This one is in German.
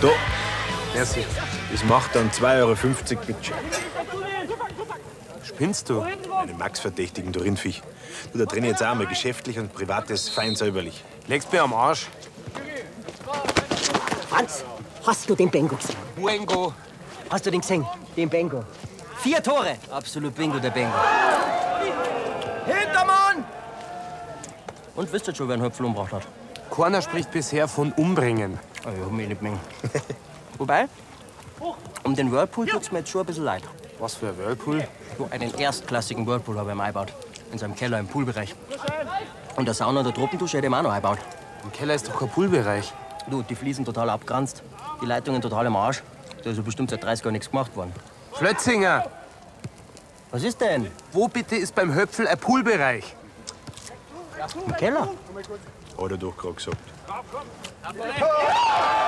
Da. Merci. Das macht dann 2,50 Euro, bitte. Spinnst du? Eine Max-Verdächtigen, du Rindviech. Du, da drin jetzt auch mal geschäftlich und privates fein säuberlich. Legst mir am Arsch. Franz, hast du den Bengo gesehen? Buengo. Hast du den gesehen? Den Bengo. 4 Tore. Absolut Bingo, der Bengo. Hintermann! Und wisst ihr schon, wer einen Höpfel umgebracht hat? Keiner spricht bisher von umbringen. Oh, ich hab mich nicht mengen. Wobei, um den Whirlpool tut's mir jetzt schon ein bisschen leid. Was für ein Whirlpool? So einen erstklassigen Whirlpool habe ich mir eingebaut. In seinem Keller im Poolbereich. Und der Sauna und der Tropendusche hätte ich mir auch noch eingebaut. Im Keller ist doch kein Poolbereich. Du, die Fliesen total abgeranzt. Die Leitungen total im Arsch. Da ist ja bestimmt seit 30 Jahren nichts gemacht worden. Flötzinger, Was ist denn? wo bitte ist beim Höpfel ein Poolbereich? Im Keller? Hat er doch gerade gesagt.